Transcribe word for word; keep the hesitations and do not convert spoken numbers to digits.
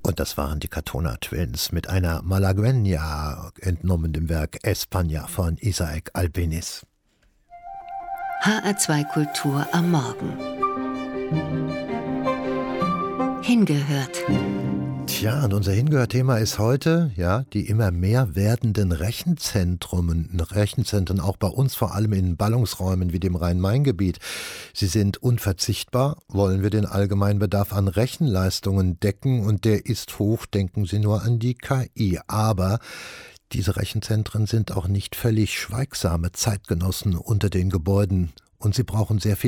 Und das waren die Katona Twins mit einer Malagueña, entnommen dem Werk España von Isaac Albéniz. H R zwei Kultur am Morgen. Hingehört. Tja, und unser Hingehört-Thema ist heute, ja, die immer mehr werdenden Rechenzentren, Rechenzentren auch bei uns, vor allem in Ballungsräumen wie dem Rhein-Main-Gebiet. Sie sind unverzichtbar. Wollen wir den allgemeinen Bedarf an Rechenleistungen decken und der ist hoch, denken Sie nur an die K I. Aber diese Rechenzentren sind auch nicht völlig schweigsame Zeitgenossen unter den Gebäuden und sie brauchen sehr viel